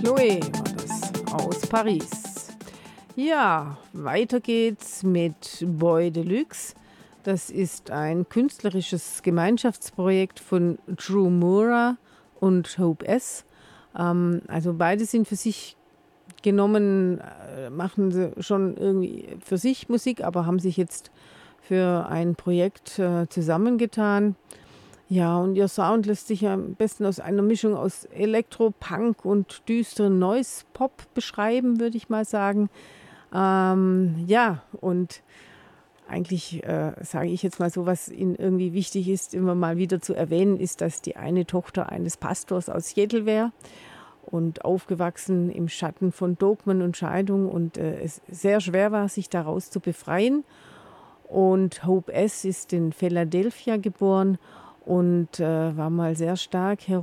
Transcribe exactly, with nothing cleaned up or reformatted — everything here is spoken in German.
Chloé war das aus Paris. Ja, weiter geht's mit Boy Deluxe. Das ist ein künstlerisches Gemeinschaftsprojekt von Drew Mura und Hope S. Ähm, also beide sind für sich genommen, äh, machen sie schon irgendwie für sich Musik, aber haben sich jetzt für ein Projekt äh, zusammengetan. Ja, und ihr Sound lässt sich am besten aus einer Mischung aus Elektro, Punk und düsteren Noise-Pop beschreiben, würde ich mal sagen. Ähm, ja, und eigentlich äh, sage ich jetzt mal so, was Ihnen irgendwie wichtig ist, immer mal wieder zu erwähnen, ist, dass die eine Tochter eines Pastors aus Seattle wäre und aufgewachsen im Schatten von Dogmen und Scheidung und äh, es sehr schwer war, sich daraus zu befreien. Und Hope S. ist in Philadelphia geboren und äh, war mal sehr stark